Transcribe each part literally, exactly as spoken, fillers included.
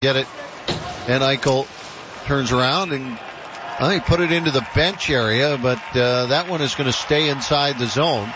get it. And Eichel turns around and I think put it into the bench area, but uh, that one is going to stay inside the zone.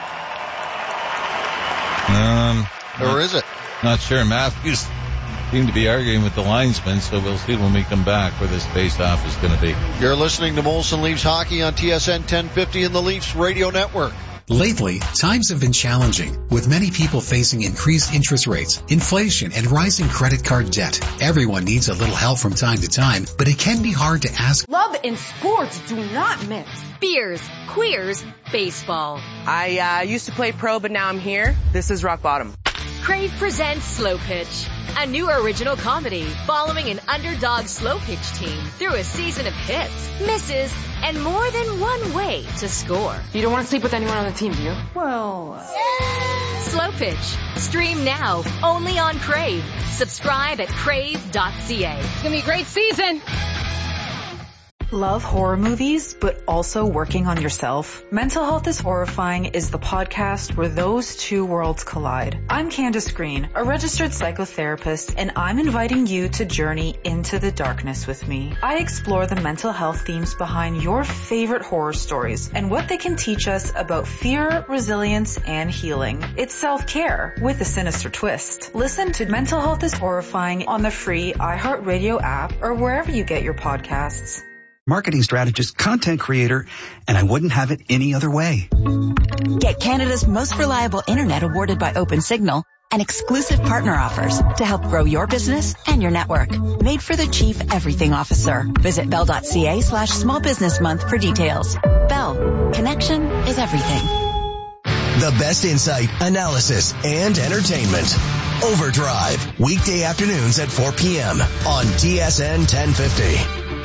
Um, or is it? Not sure. Matthews seemed to be arguing with the linesman, so we'll see when we come back where this face-off is going to be. You're listening to Molson Leafs Hockey on T S N ten fifty and the Leafs Radio Network. Lately, times have been challenging, with many people facing increased interest rates, inflation, and rising credit card debt. Everyone needs a little help from time to time, but it can be hard to ask. Love and sports do not mix. Beers, queers, baseball. I uh, used to play pro, but now I'm here. This is rock bottom. Crave presents Slow Pitch, a new original comedy following an underdog slow pitch team through a season of hits, misses, and more than one way to score. You don't want to sleep with anyone on the team, do you? Well... Uh... Slow Pitch. Stream now, only on Crave. Subscribe at crave dot c a. It's going to be a great season. Love horror movies, but also working on yourself? Mental Health is Horrifying is the podcast where those two worlds collide. I'm Candace Green, a registered psychotherapist, and I'm inviting you to journey into the darkness with me. I explore the mental health themes behind your favorite horror stories and what they can teach us about fear, resilience, and healing. It's self-care with a sinister twist. Listen to Mental Health is Horrifying on the free iHeartRadio app or wherever you get your podcasts. Marketing strategist, content creator, and I wouldn't have it any other way. Get Canada's most reliable internet awarded by OpenSignal and exclusive partner offers to help grow your business and your network. Made for the Chief Everything Officer. Visit bell dot c a slash small business month for details. Bell. Connection is everything. The best insight, analysis, and entertainment. Overdrive. Weekday afternoons at four p.m. on T S N ten fifty.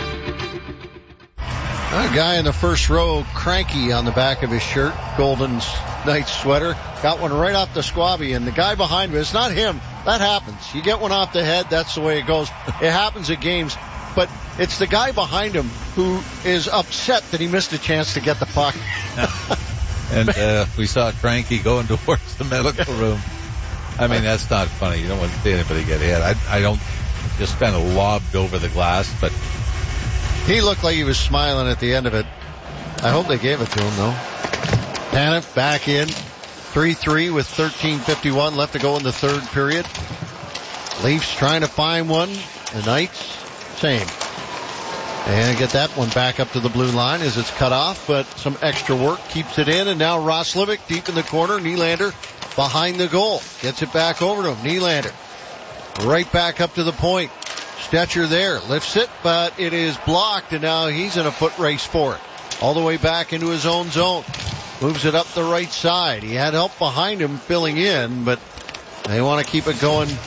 A guy in the first row, cranky on the back of his shirt, Golden Knights sweater, got one right off the squabby, and the guy behind him, it's not him. That happens. You get one off the head, that's the way it goes. It happens at games, but it's the guy behind him who is upset that he missed a chance to get the puck. And uh, we saw Cranky going towards the medical room. I mean, that's not funny. You don't want to see anybody get hit. I, I don't, just kind of lobbed over the glass, but... He looked like he was smiling at the end of it. I hope they gave it to him, though. Tanev back in. three three with thirteen fifty-one left to go in the third period. Leafs trying to find one. The Knights, same. And get that one back up to the blue line as it's cut off, but some extra work keeps it in. And now Roslovic deep in the corner. Nylander behind the goal. Gets it back over to him. Nylander right back up to the point. Stetcher there, lifts it, but it is blocked, and now he's in a foot race for it. All the way back into his own zone. Moves it up the right side. He had help behind him filling in, but they want to keep it going to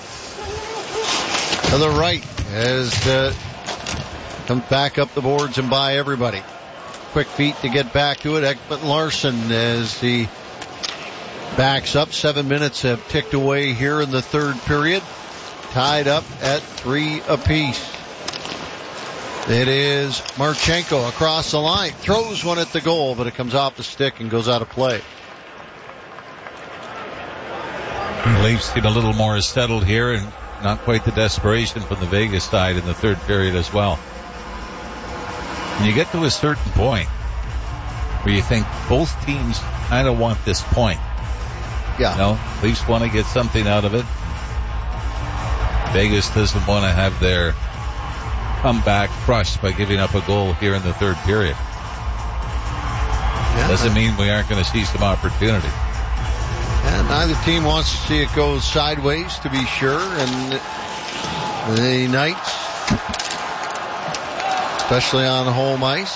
the right as the comes back up the boards and by everybody. Quick feet to get back to it. Ekman Larsson as he backs up. Seven minutes have ticked away here in the third period. Tied up at three apiece. It is Marchenko across the line. Throws one at the goal, but it comes off the stick and goes out of play. The Leafs get a little more settled here and not quite the desperation from the Vegas side in the third period as well. When you get to a certain point where you think both teams kind of want this point. Yeah. You know, Leafs want to get something out of it. Vegas doesn't want to have their comeback crushed by giving up a goal here in the third period. Yeah. Doesn't mean we aren't going to see some opportunity. And neither team wants to see it go sideways, to be sure. And the Knights, especially on home ice.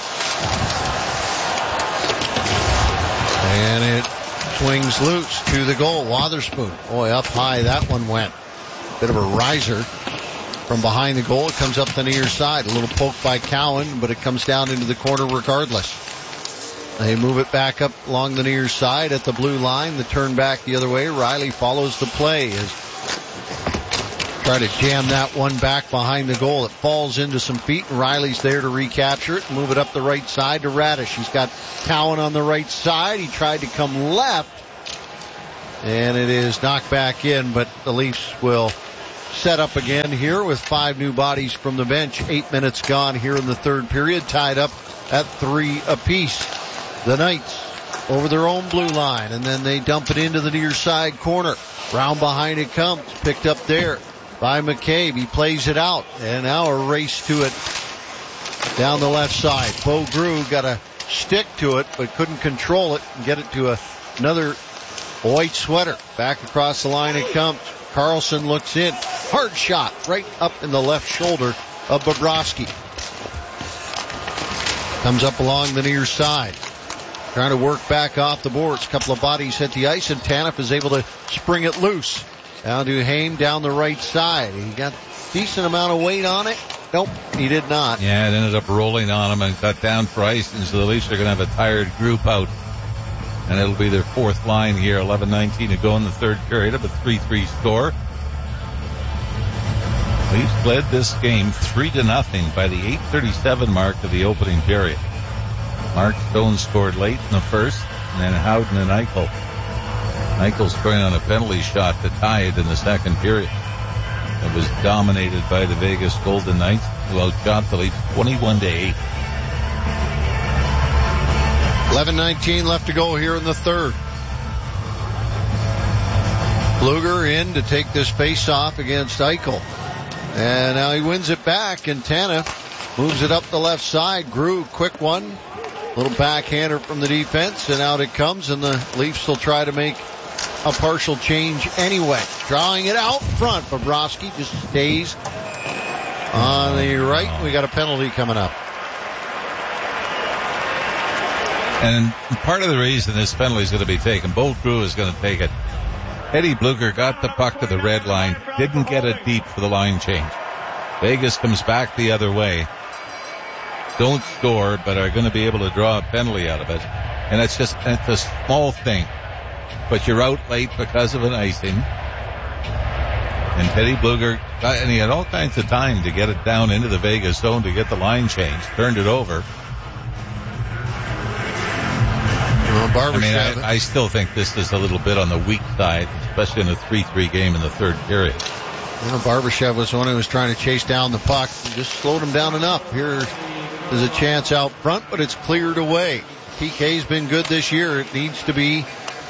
And it swings loose to the goal. Wotherspoon. Boy, up high that one went. Bit of a riser from behind the goal. It comes up the near side. A little poke by Cowan, but it comes down into the corner regardless. They move it back up along the near side at the blue line. The turn back the other way. Riley follows the play as try to jam that one back behind the goal. It falls into some feet, and Riley's there to recapture it and move it up the right side to Radish. He's got Cowan on the right side. He tried to come left, and it is knocked back in, but the Leafs will set up again here with five new bodies from the bench. Eight minutes gone here in the third period, tied up at three apiece. The Knights over their own blue line, and then they dump it into the near side corner. Round behind it comes, picked up there by McCabe. He plays it out, and now a race to it down the left side. Bo Grew got a stick to it, but couldn't control it and get it to a, another white sweater. Back across the line it comes. Carlson looks in. Hard shot right up in the left shoulder of Bobrovsky. Comes up along the near side. Trying to work back off the boards. A couple of bodies hit the ice, and Tanev is able to spring it loose. Down to Haim down the right side. He got a decent amount of weight on it. Nope, he did not. Yeah, it ended up rolling on him and got down for ice, and so the Leafs are going to have a tired group out. And it'll be their fourth line here. eleven nineteen to go in the third period of a three three score. Leafs led this game three to nothing by the eight thirty-seven mark of the opening period. Mark Stone scored late in the first, and then Howden and Eichel. Eichel scoring on a penalty shot to tie it in the second period. It was dominated by the Vegas Golden Knights, who outshot the Leafs twenty-one to eight. eleven nineteen left to go here in the third. Blueger in to take this face-off against Eichel. And now he wins it back, and Tanev moves it up the left side. Grew, quick one. Little backhander from the defense, and out it comes, and the Leafs will try to make a partial change anyway. Drawing it out front. Bobrovsky just stays on the right. We got a penalty coming up. And part of the reason this penalty is going to be taken, Bo Grew is going to take it. Eddie Blueger got the puck to the red line, didn't get it deep for the line change. Vegas comes back the other way. Don't score, but are going to be able to draw a penalty out of it. And it's just it's a small thing. But you're out late because of an icing. And Eddie Blueger, got, and he had all kinds of time to get it down into the Vegas zone to get the line change. Turned it over. I mean, I, I still think this is a little bit on the weak side, especially in a three three game in the third period. You know, Barbashev was the one who was trying to chase down the puck and just slowed him down enough. Here is a chance out front, but it's cleared away. P K's been good this year. It needs to be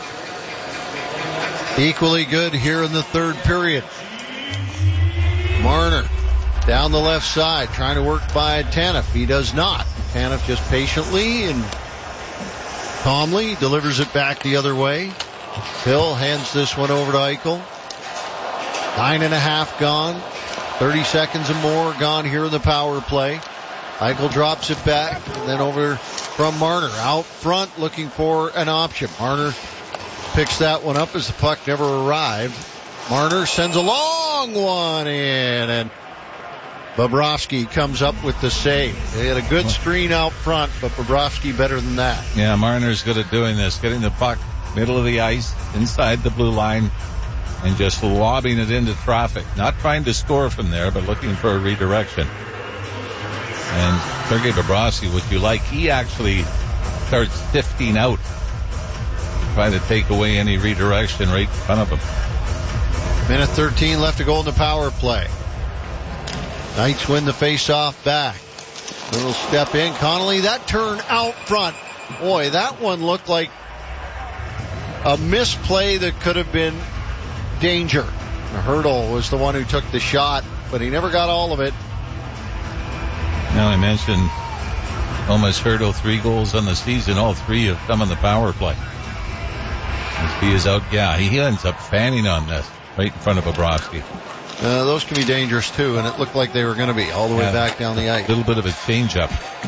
equally good here in the third period. Marner down the left side, trying to work by Tanev. He does not. Tanev just patiently and calmly delivers it back the other way. Hill hands this one over to Eichel. Nine and a half gone. thirty seconds and more gone here in the power play. Eichel drops it back, and then over from Marner. Out front looking for an option. Marner picks that one up as the puck never arrived. Marner sends a long one in, and Bobrovsky comes up with the save. They had a good screen out front, but Bobrovsky better than that. Yeah, Marner's good at doing this, getting the puck middle of the ice, inside the blue line, and just lobbing it into traffic. Not trying to score from there, but looking for a redirection. And Sergei Bobrovsky, what you like, he actually starts sifting out, trying to take away any redirection right in front of him. Minute thirteen left to go in the power play. Knights win the face-off back. Little step in. Connolly, that turn out front. Boy, that one looked like a misplay that could have been danger. Hurdle was the one who took the shot, but he never got all of it. Now I mentioned Thomas Hurdle, three goals on the season. All three have come on the power play. As he is out, yeah, he ends up fanning on this right in front of Bobrovsky. Uh, those can be dangerous too, and it looked like they were going to be all the way yeah, back down the ice. A little bit of a change-up.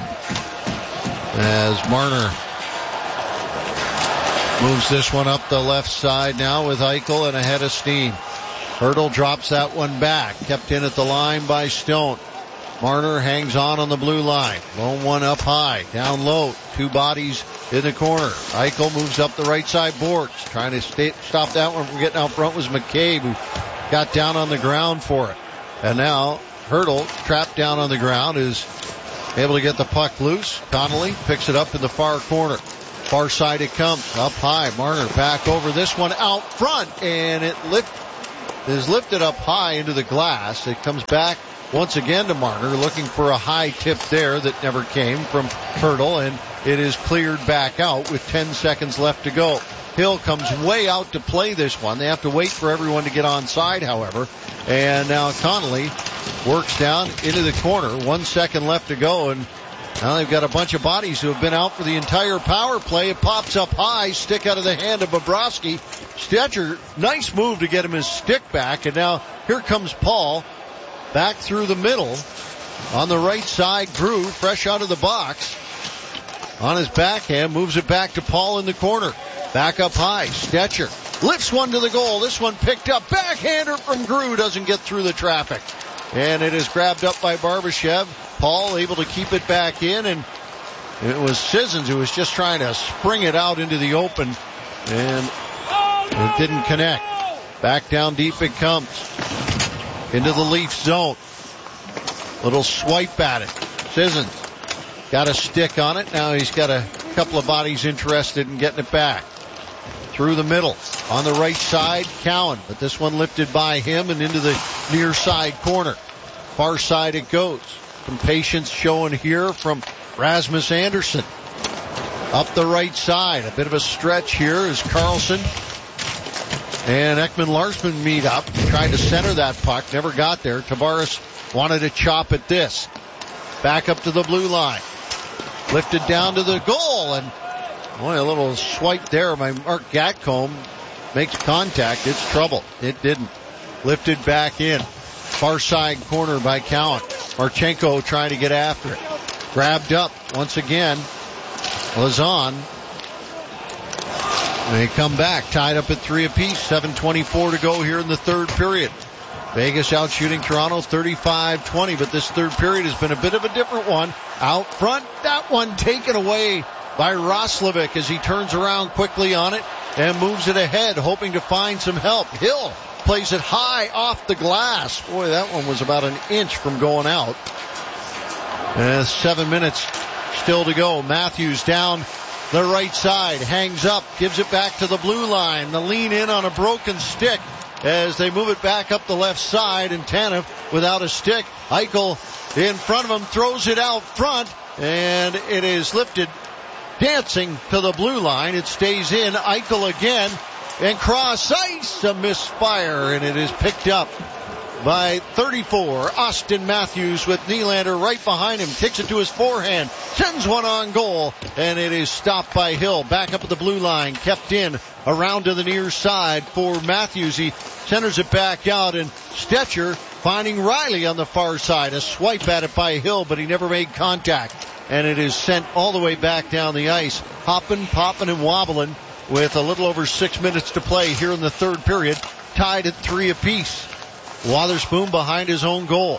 As Marner moves this one up the left side now with Eichel and ahead of steam. Hurdle drops that one back. Kept in at the line by Stone. Marner hangs on on the blue line. Lone one up high. Down low. Two bodies in the corner. Eichel moves up the right side boards. Trying to stay, stop that one from getting out front was McCabe, who got down on the ground for it. And now Hurdle, trapped down on the ground, is able to get the puck loose. Connolly picks it up in the far corner. Far side it comes. Up high. Marner back over this one out front, and it lift, is lifted up high into the glass. It comes back once again to Marner, looking for a high tip there that never came from Hurdle, and it is cleared back out with ten seconds left to go. Hill comes way out to play this one. They have to wait for everyone to get onside, however. And now Connolly works down into the corner. One second left to go, and now they've got a bunch of bodies who have been out for the entire power play. It pops up high, stick out of the hand of Bobrovsky. Stetcher, nice move to get him his stick back, and now here comes Paul back through the middle. On the right side, Grew, fresh out of the box. On his backhand, moves it back to Paul in the corner. Back up high, Stetcher lifts one to the goal. This one picked up. Backhander from Grew, doesn't get through the traffic. And it is grabbed up by Barbashev. Paul able to keep it back in, and it was Sissons who was just trying to spring it out into the open, and it didn't connect. Back down deep it comes. Into the Leaf zone. Little swipe at it. Sissons got a stick on it. Now he's got a couple of bodies interested in getting it back. Through the middle. On the right side, Cowan. But this one lifted by him and into the near side corner. Far side it goes. Some patience showing here from Rasmus Andersson. Up the right side. A bit of a stretch here as Carlson and Ekman Larsson meet up. Tried to center that puck. Never got there. Tavares wanted to chop at this. Back up to the blue line. Lifted down to the goal, and boy, a little swipe there by Mark Gatcomb. Makes contact. It's trouble. It didn't. Lifted back in. Far side corner by Cowan. Marchenko trying to get after it. Grabbed up once again. Lazan. They come back. Tied up at three apiece. seven twenty-four to go here in the third period. Vegas out shooting Toronto thirty-five twenty, but this third period has been a bit of a different one. Out front, that one taken away by Roslovic as he turns around quickly on it and moves it ahead, hoping to find some help. Hill plays it high off the glass. Boy, that one was about an inch from going out. And seven minutes still to go. Matthews down the right side, hangs up, gives it back to the blue line. The lean in on a broken stick as they move it back up the left side, and Tanev without a stick. Eichel in front of him, throws it out front, and it is lifted, dancing to the blue line. It stays in. Eichel again, and cross ice, a misfire, and it is picked up by thirty-four. Austin Matthews with Nylander right behind him, kicks it to his forehand, sends one on goal, and it is stopped by Hill. Back up at the blue line, kept in, around to the near side for Matthews. He centers it back out, and Stetcher finding Riley on the far side. A swipe at it by Hill, but he never made contact, and it is sent all the way back down the ice. Hopping, popping, and wobbling with a little over six minutes to play here in the third period. Tied at three apiece. Wotherspoon behind his own goal.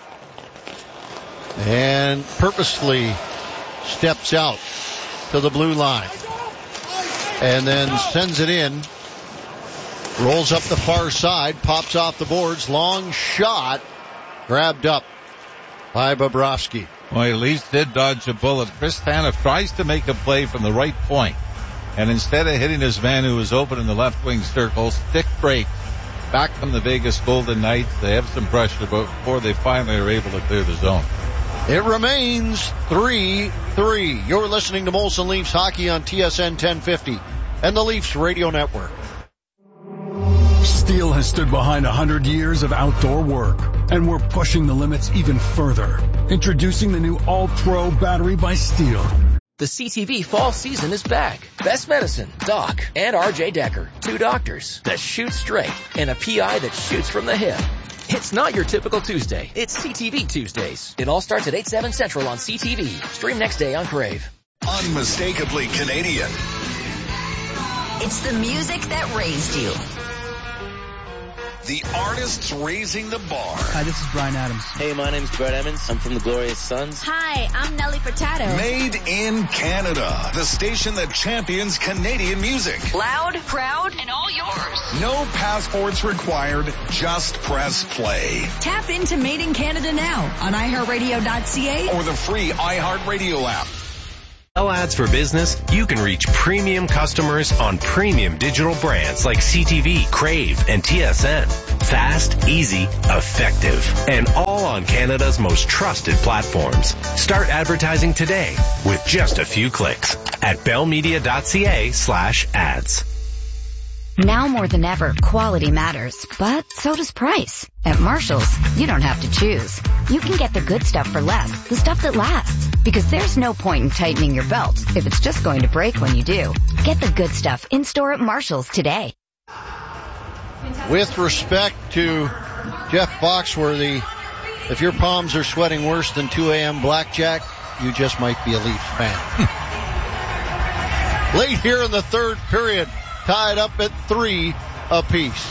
And purposely steps out to the blue line. And then sends it in. Rolls up the far side. Pops off the boards. Long shot. Grabbed up by Bobrovsky. Well, at least did dodge a bullet. Chris Tanev tries to make a play from the right point. And instead of hitting his man who was open in the left wing circle, stick break. Back from the Vegas Golden Knights. They have some pressure before they finally are able to clear the zone. It remains three three. You're listening to Molson Leafs Hockey on T S N ten fifty and the Leafs Radio Network. Steel has stood behind one hundred years of outdoor work, and we're pushing the limits even further. Introducing the new All-Pro battery by Steel. The C T V fall season is back. Best Medicine, Doc, and R J Decker. Two doctors that shoot straight and a P I that shoots from the hip. It's not your typical Tuesday. It's C T V Tuesdays. It all starts at eight, seven Central on C T V. Stream next day on Crave. Unmistakably Canadian. It's the music that raised you. The artists raising the bar. Hi, this is Bryan Adams. Hey, my name's Brett Emmons. I'm from the Glorious Sons. Hi, I'm Nelly Furtado. Made in Canada. The station that champions Canadian music. Loud, proud, and all yours. No passports required. Just press play. Tap into Made in Canada now on i heart radio dot c a or the free iHeartRadio app. Sell ads for business, you can reach premium customers on premium digital brands like C T V, Crave, and T S N. Fast, easy, effective, and all on Canada's most trusted platforms. Start advertising today with just a few clicks at bellmedia.ca slash ads. Now more than ever, quality matters, but so does price. At Marshall's, you don't have to choose. You can get the good stuff for less, the stuff that lasts. Because there's no point in tightening your belt if it's just going to break when you do. Get the good stuff in-store at Marshall's today. With respect to Jeff Foxworthy, if your palms are sweating worse than two a.m. blackjack, you just might be a Leafs fan. Late here in the third period, tied up at three apiece.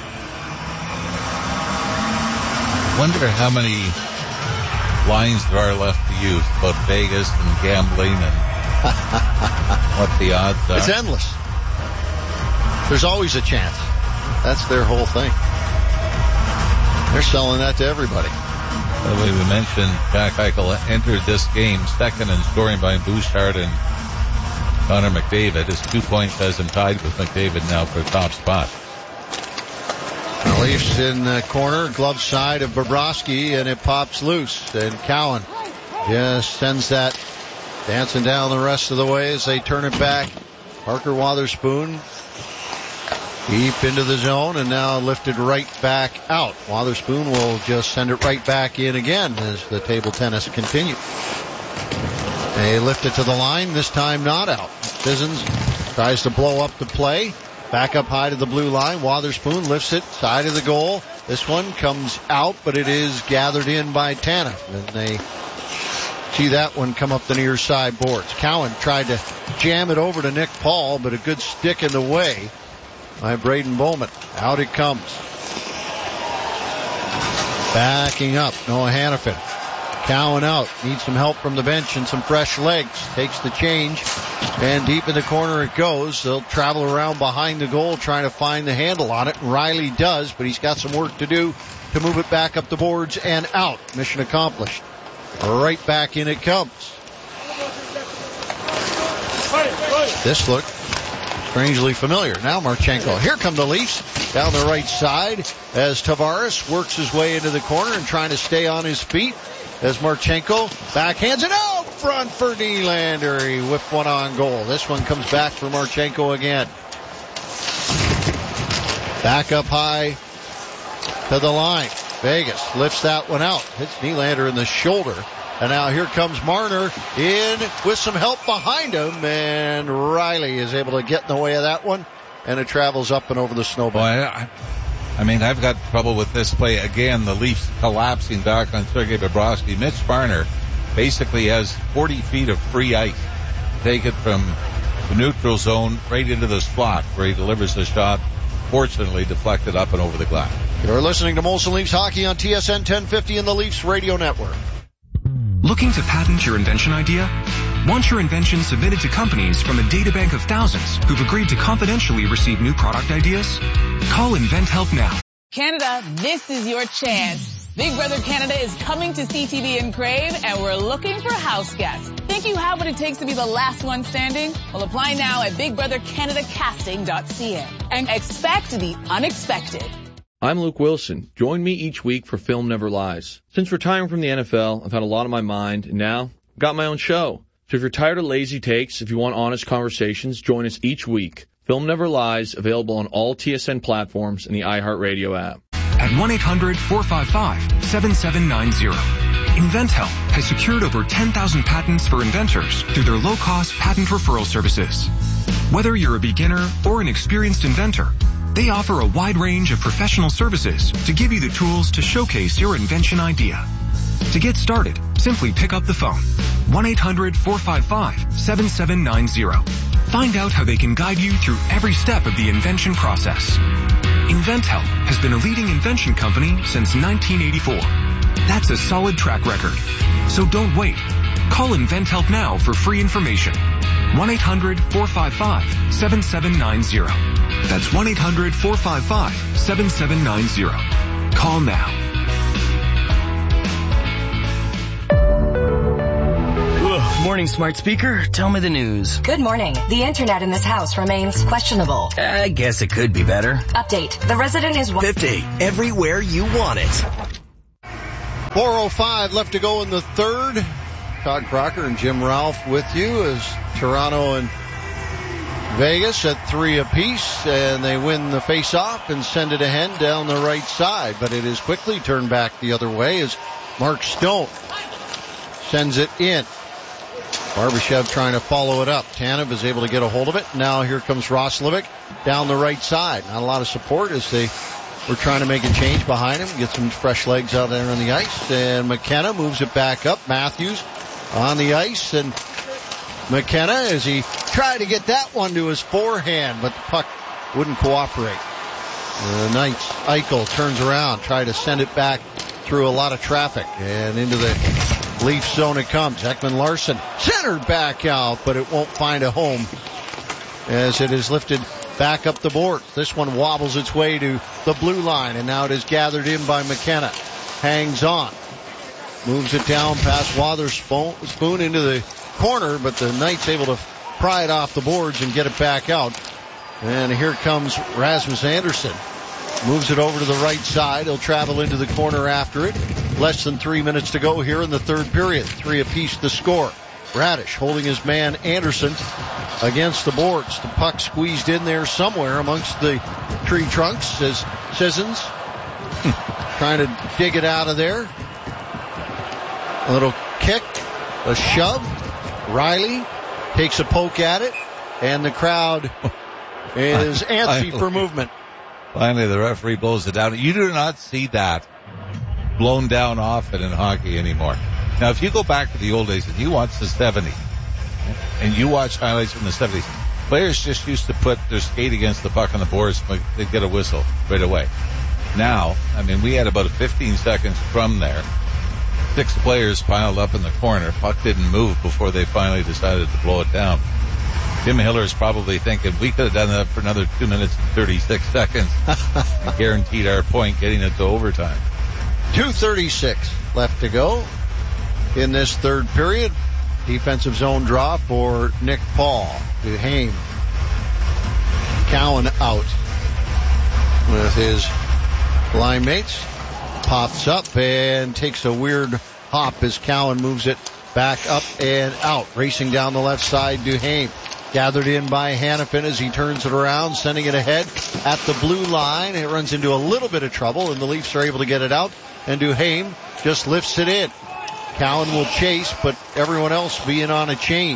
Wonder how many lines there are left to use about Vegas and gambling and what the odds are. It's endless. There's always a chance. That's their whole thing. They're selling that to everybody. By the way, we mentioned Jack Eichel entered this game second in scoring behind Bouchard and Connor McDavid. His two points has him tied with McDavid now for the top spot. The Leafs in the corner, glove side of Bobrovsky, and it pops loose. And Cowan just sends that dancing down the rest of the way as they turn it back. Parker Wotherspoon deep into the zone and now lifted right back out. Wotherspoon will just send it right back in again as the table tennis continues. They lift it to the line, this time not out. Sissons tries to blow up the play. Back up high to the blue line. Wotherspoon lifts it, side of the goal. This one comes out, but it is gathered in by Tanev. And they see that one come up the near side boards. Cowan tried to jam it over to Nick Paul, but a good stick in the way by Braden Bowman. Out it comes. Backing up, Noah Hannafin. Cowan out. Needs some help from the bench and some fresh legs. Takes the change. And deep in the corner it goes. They'll travel around behind the goal trying to find the handle on it. And Riley does, but he's got some work to do to move it back up the boards and out. Mission accomplished. Right back in it comes. This look strangely familiar. Now Marchenko. Here come the Leafs down the right side as Tavares works his way into the corner and trying to stay on his feet. As Marchenko backhands it out front for Nylander. He whipped one on goal. This one comes back for Marchenko again. Back up high to the line. Vegas lifts that one out. Hits Nylander in the shoulder. And now here comes Marner in with some help behind him. And Riley is able to get in the way of that one. And it travels up and over the snowbank. Well, I, I mean, I've got trouble with this play. Again, the Leafs collapsing back on Sergei Bobrovsky. Mitch Marner basically has forty feet of free ice. Take it from the neutral zone right into the slot where he delivers the shot. Fortunately, deflected up and over the glass. You're listening to Molson Leafs Hockey on T S N ten fifty and the Leafs Radio Network. Looking to patent your invention idea? Want your invention submitted to companies from a databank of thousands who've agreed to confidentially receive new product ideas? Call InventHelp now. Canada, this is your chance. Big Brother Canada is coming to C T V and Crave, and we're looking for house guests. Think you have what it takes to be the last one standing? Well, apply now at big brother canada casting dot c a and expect the unexpected. I'm Luke Wilson. Join me each week for Film Never Lies. Since retiring from the N F L, I've had a lot on my mind, and now I've got my own show. So if you're tired of lazy takes, if you want honest conversations, join us each week. Film Never Lies, available on all T S N platforms and the iHeartRadio app. At one eight hundred four five five seven seven nine zero. InventHelp has secured over ten thousand patents for inventors through their low-cost patent referral services. Whether you're a beginner or an experienced inventor, they offer a wide range of professional services to give you the tools to showcase your invention idea. To get started, simply pick up the phone. one eight hundred four five five seven seven nine zero. Find out how they can guide you through every step of the invention process. InventHelp has been a leading invention company since nineteen eighty-four. That's a solid track record. So don't wait. Call InventHelp now for free information. one eight hundred four five five seven seven nine zero. That's one eight hundred four five five seven seven nine zero. Call now. morning, smart speaker. Tell me the news. Good morning. The internet in this house remains questionable. I guess it could be better. Update. The resident is... fifty. Everywhere you want it. four oh five left to go in the third. Todd Crocker and Jim Ralph with you as Toronto and Vegas at three apiece, and they win the face-off and send it ahead down the right side. But it is quickly turned back the other way as Mark Stone sends it in. Barbashev trying to follow it up. Tanev is able to get a hold of it. Now here comes Roslovic down the right side. Not a lot of support as they were trying to make a change behind him, get some fresh legs out there on the ice. And McKenna moves it back up. Matthews on the ice, and McKenna, as he tried to get that one to his forehand, but the puck wouldn't cooperate. The Knights, Eichel turns around, try to send it back through a lot of traffic, and into the Leaf zone it comes. Ekman Larsson centered back out, but it won't find a home as it is lifted back up the board. This one wobbles its way to the blue line, and now it is gathered in by McKenna. Hangs on. Moves it down past Wotherspoon into the corner, but the Knights able to pry it off the boards and get it back out. And here comes Rasmus Andersson. Moves it over to the right side. He'll travel into the corner after it. Less than three minutes to go here in the third period. Three apiece the score. Radish holding his man Andersson against the boards. The puck squeezed in there somewhere amongst the tree trunks as Sissons trying to dig it out of there. A little kick, a shove. Riley takes a poke at it, and the crowd is antsy for movement. Finally, the referee blows it down. You do not see that blown down often in hockey anymore. Now, if you go back to the old days and you watch the seventies, and you watch highlights from the seventies, players just used to put their skate against the puck on the boards, they'd get a whistle right away. Now, I mean, we had about fifteen seconds from there. Six players piled up in the corner. Puck didn't move before they finally decided to blow it down. Jim Hiller's probably thinking we could have done that for another two minutes and thirty-six seconds and guaranteed our point getting it to overtime. two thirty-six left to go in this third period. Defensive zone draw for Nick Paul. Duhaime. Cowan out with his line mates. Pops up and takes a weird hop as Cowan moves it back up and out. Racing down the left side, Duhaime. Gathered in by Hanifin as he turns it around, sending it ahead at the blue line. It runs into a little bit of trouble, and the Leafs are able to get it out, and Duhaime just lifts it in. Cowan will chase, but everyone else being on a change.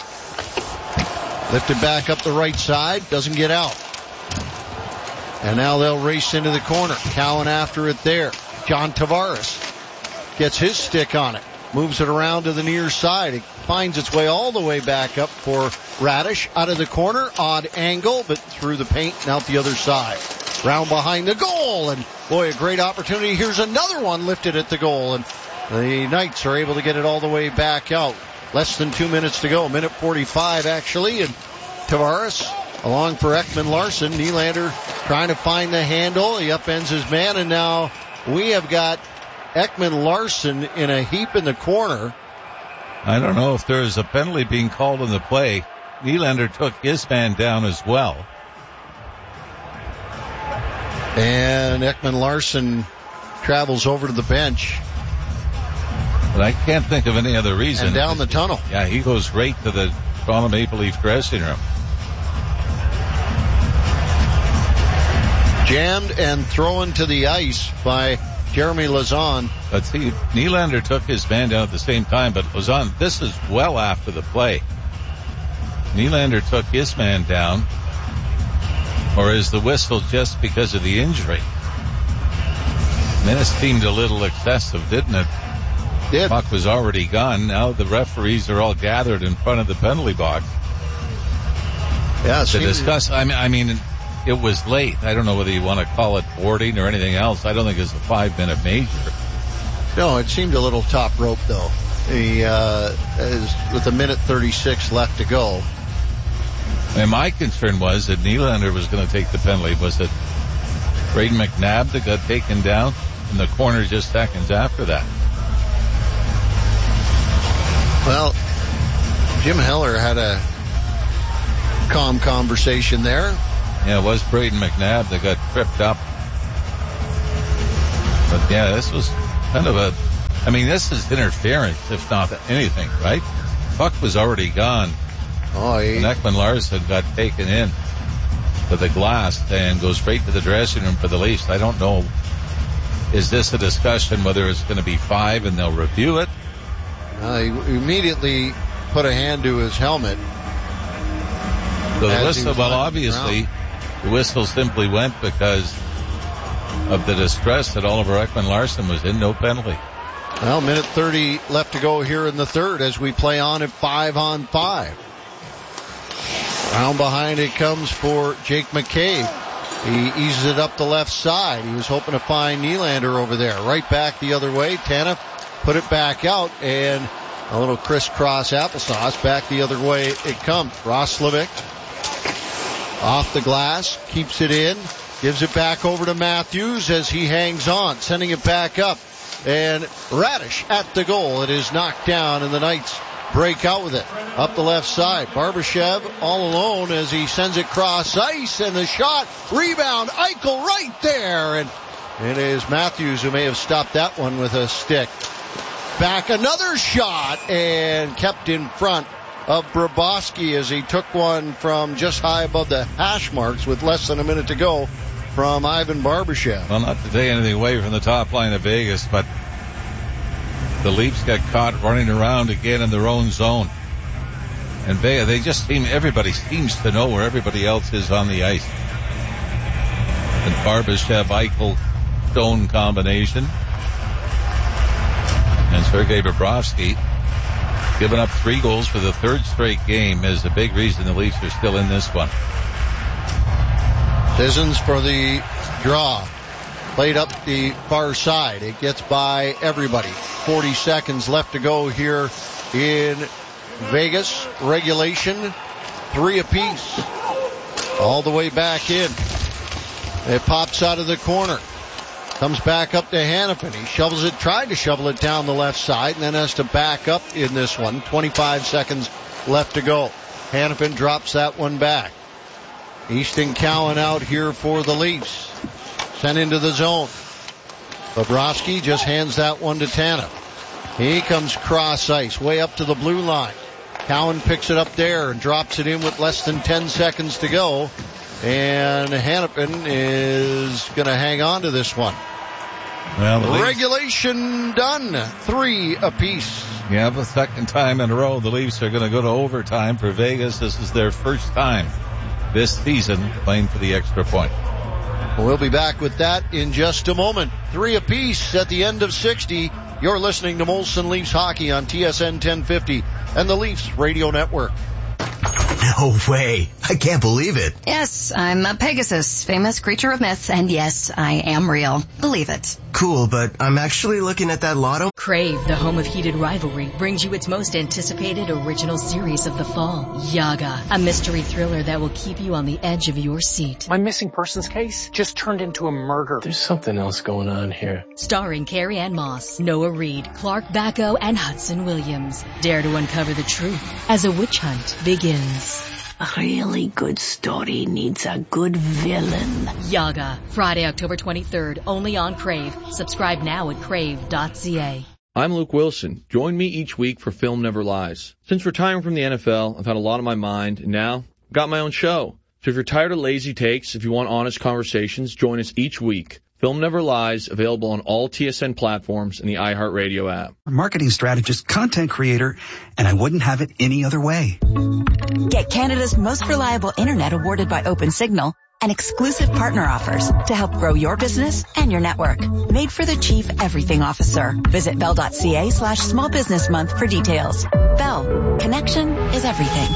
Lifted back up the right side, doesn't get out. And now they'll race into the corner. Cowan after it there. John Tavares gets his stick on it. Moves it around to the near side. It finds its way all the way back up for Radish. Out of the corner. Odd angle, but through the paint and out the other side. Round behind the goal. And boy, a great opportunity. Here's another one lifted at the goal. And the Knights are able to get it all the way back out. Less than two minutes to go. Minute forty-five actually. And Tavares along for Ekman Larsson. Nylander trying to find the handle. He upends his man, and now we have got Ekman Larsson in a heap in the corner. I don't know if there's a penalty being called in the play. Nylander took his man down as well. And Ekman Larsson travels over to the bench. But I can't think of any other reason. And down the tunnel. Yeah, he goes right to the Toronto Maple Leaf dressing room. Jammed and thrown to the ice by Jeremy Lauzon. But see, Nylander took his man down at the same time, but Lauzon, this is well after the play. Nylander took his man down, or is the whistle just because of the injury? And then it seemed a little excessive, didn't it? Did. Puck was already gone. Now the referees are all gathered in front of the penalty box. Yeah, to discuss. I mean, I mean, it was late. I don't know whether you want to call it boarding or anything else. I don't think it's a five-minute major. No, it seemed a little top rope, though. He, uh, is, with a minute thirty-six left to go. And my concern was that Nylander was going to take the penalty. Was it Braden McNabb that got taken down in the corner just seconds after that? Well, Jim Heller had a calm conversation there. Yeah, it was Braden McNabb that got tripped up. But yeah, this was kind of a, I mean, this is interference, if not anything, right? Puck was already gone. Oh, he... And Ekman Larson got taken in to the glass and goes straight to the dressing room for the Leafs. I don't know. Is this a discussion whether it's going to be five and they'll review it? Uh, he immediately put a hand to his helmet. So the whistle, well, obviously, the whistle simply went because of the distress that Oliver Ekman-Larsson was in. No penalty. Well, minute thirty left to go here in the third as we play on at five on five. Round behind it comes for Jake McCabe. He eases it up the left side. He was hoping to find Nylander over there. Right back the other way. Tanev put it back out, and a little crisscross applesauce. Back the other way it comes. Roslovic off the glass, keeps it in, gives it back over to Matthews as he hangs on, sending it back up. And Radish at the goal. It is knocked down, and the Knights break out with it. Up the left side. Barbashev all alone as he sends it cross ice, and the shot, rebound, Eichel right there. And it is Matthews who may have stopped that one with a stick. Back another shot, and kept in front of Bobrovsky as he took one from just high above the hash marks with less than a minute to go from Ivan Barbashev. Well, not to take anything away from the top line of Vegas, but the Leafs got caught running around again in their own zone. And Vegas, they just seem, everybody seems to know where everybody else is on the ice. And Barbashev, Eichel, Stone combination. And Sergei Bobrovsky giving up three goals for the third straight game is a big reason the Leafs are still in this one. Sissons for the draw. Played up the far side. It gets by everybody. forty seconds left to go here in Vegas. Regulation, three apiece. All the way back in. It pops out of the corner. Comes back up to Hanifin. He shovels it, tried to shovel it down the left side, and then has to back up in this one. twenty-five seconds left to go. Hanifin drops that one back. Easton Cowan out here for the Leafs. Sent into the zone. Bobrovsky just hands that one to Tanev. He comes cross ice, way up to the blue line. Cowan picks it up there and drops it in with less than ten seconds to go. And Hanifin is going to hang on to this one. Well, the regulation Leafs, done. Three apiece. Yeah, the second time in a row, the Leafs are going to go to overtime for Vegas. This is their first time this season playing for the extra point. We'll be back with that in just a moment. Three apiece at the end of sixty. You're listening to Molson Leafs Hockey on T S N ten fifty and the Leafs Radio Network. No way. I can't believe it. Yes, I'm a Pegasus, famous creature of myth, and yes, I am real. Believe it. Cool, but I'm actually looking at that lotto. Crave, the home of heated rivalry, brings you its most anticipated original series of the fall, Yaga, a mystery thriller that will keep you on the edge of your seat. My missing persons case just turned into a murder. There's something else going on here. Starring Carrie Ann Moss, Noah Reid, Clark Bacco, and Hudson Williams. Dare to uncover the truth as a witch hunt begins. A really good story needs a good villain. Yaga, Friday, October twenty-third, only on Crave. Subscribe now at crave dot c a. I'm Luke Wilson. Join me each week for Film Never Lies. Since retiring from the N F L, I've had a lot on my mind, and now I've got my own show. So if you're tired of lazy takes, if you want honest conversations, join us each week. Film Never Lies, available on all T S N platforms and the iHeartRadio app. A marketing strategist, content creator, and I wouldn't have it any other way. Get Canada's most reliable internet awarded by OpenSignal and exclusive partner offers to help grow your business and your network. Made for the Chief Everything Officer. Visit bell.ca slash small business month for details. Bell. Connection is everything.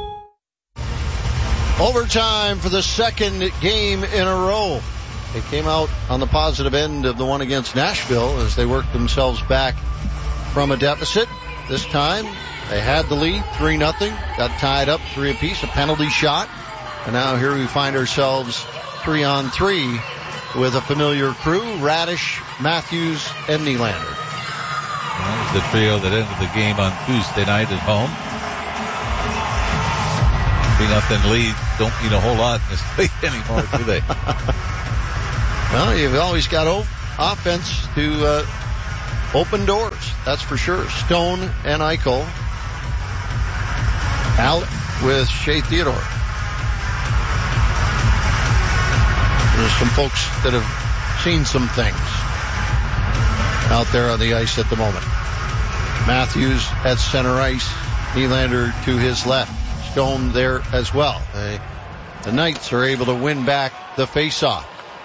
Overtime for the second game in a row. They came out on the positive end of the one against Nashville as they worked themselves back from a deficit. This time they had the lead, three nothing, got tied up three apiece, a penalty shot. And now here we find ourselves three on three with a familiar crew, Radish, Matthews, and Nylander. That was the trio that ended the game on Tuesday night at home. three nothing lead don't mean a whole lot in this league anymore, do they? Well, you've always got o- offense to uh, open doors, that's for sure. Stone and Eichel out with Shea Theodore. There's some folks that have seen some things out there on the ice at the moment. Matthews at center ice. Nylander to his left. Stone there as well. They, the Knights are able to win back the faceoff.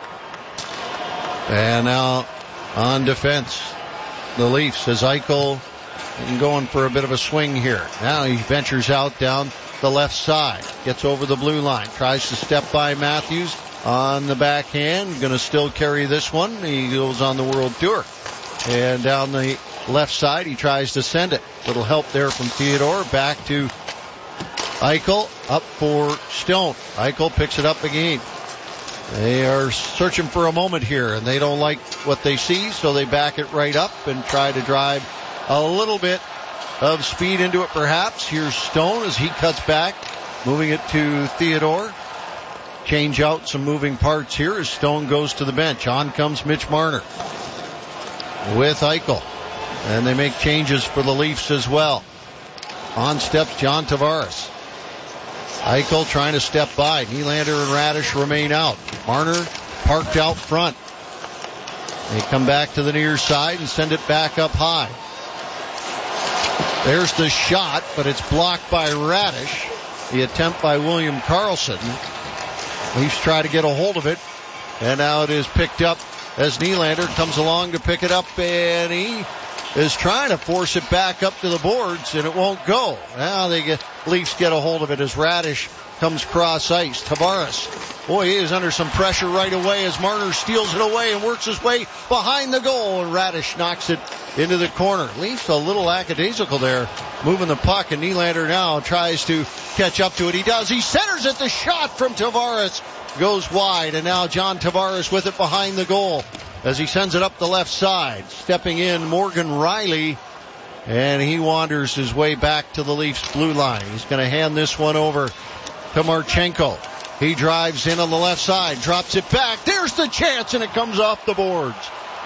And now on defense, the Leafs as Eichel going for a bit of a swing here. Now he ventures out down the left side. Gets over the blue line. Tries to step by Matthews on the backhand. Going to still carry this one. He goes on the World Tour. And down the left side, he tries to send it. Little help there from Theodore. Back to Eichel. Up for Stone. Eichel picks it up again. They are searching for a moment here, and they don't like what they see, so they back it right up and try to drive a little bit of speed into it perhaps. Here's Stone as he cuts back, moving it to Theodore. Change out some moving parts here as Stone goes to the bench. On comes Mitch Marner with Eichel. And they make changes for the Leafs as well. On steps John Tavares. Eichel trying to step by. Nylander and Radish remain out. Marner parked out front. They come back to the near side and send it back up high. There's the shot, but it's blocked by Radish. The attempt by William Karlsson. Leafs try to get a hold of it. And now it is picked up as Nylander comes along to pick it up, and he is trying to force it back up to the boards, and it won't go. Now they get, Leafs get a hold of it as Radish comes cross ice. Tavares, boy, he is under some pressure right away as Marner steals it away and works his way behind the goal, and Radish knocks it into the corner. Leafs a little lackadaisical there, moving the puck, and Nylander now tries to catch up to it. He does. He centers it. The shot from Tavares goes wide, and now John Tavares with it behind the goal as he sends it up the left side. Stepping in, Morgan Riley, and he wanders his way back to the Leafs blue line. He's going to hand this one over to Marchenko. He drives in on the left side, drops it back. There's the chance, and it comes off the boards.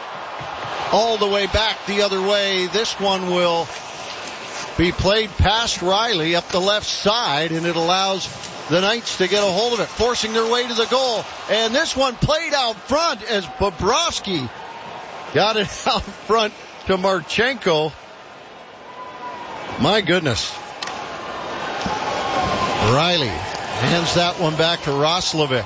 All the way back the other way. This one will be played past Riley up the left side, and it allows the Knights to get a hold of it, forcing their way to the goal. And this one played out front as Bobrovsky got it out front to Marchenko. My goodness. Riley hands that one back to Roslovic.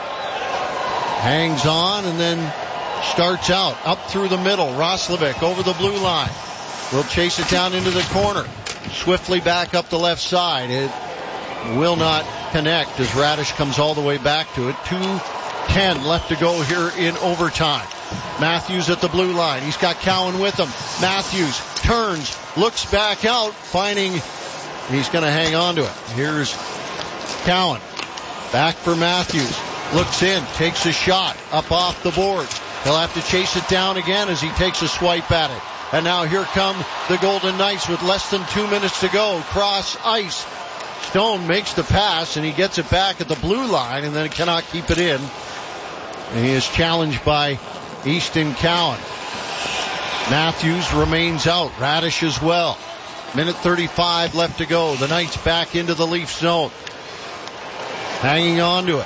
Hangs on and then starts out up through the middle. Roslovic over the blue line. Will chase it down into the corner. Swiftly back up the left side. It will not connect as Radish comes all the way back to it. two ten left to go here in overtime. Matthews at the blue line. He's got Cowan with him. Matthews turns, looks back out, finding he's going to hang on to it. Here's Cowan. Back for Matthews. Looks in, takes a shot up off the boards. He'll have to chase it down again as he takes a swipe at it. And now here come the Golden Knights with less than two minutes to go. Cross ice. Stone makes the pass, and he gets it back at the blue line, and then cannot keep it in. And he is challenged by Easton Cowan. Matthews remains out. Radish as well. Minute thirty-five left to go. The Knights back into the Leaf zone. Hanging on to it.